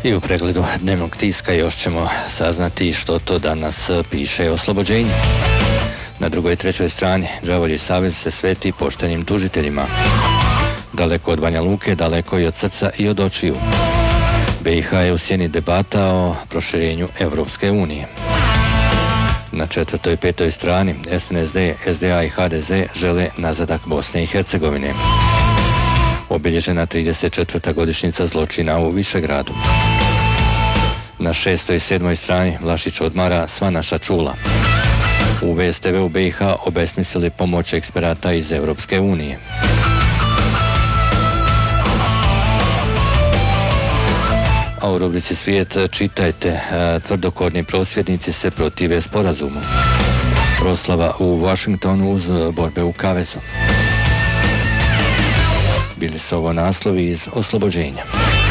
I u pregledu dnevnog tiska još ćemo saznati što to danas piše Oslobođenje. Na drugoj i trećoj strani Đavolji savez se sveti poštenim tužiteljima. Daleko od Banja Luke, daleko i od srca i od očiju. BiH je u sjeni debata o proširenju Evropske unije. Na četvrtoj i petoj strani SNSD, SDA i HDZ žele nazadak Bosne i Hercegovine. Obilježena 34. godišnjica zločina u Višegradu. Na šestoj i sedmoj strani Vlašić odmara sva naša čula. U VSTV u BiH obesmislili pomoć eksperata iz Evropske unije. A u rubrici Svijet čitajte, tvrdokorni prosvjednici se protive sporazumu. Proslava u Washingtonu uz borbe u kavezu. Bili su ovo naslovi iz Oslobođenja.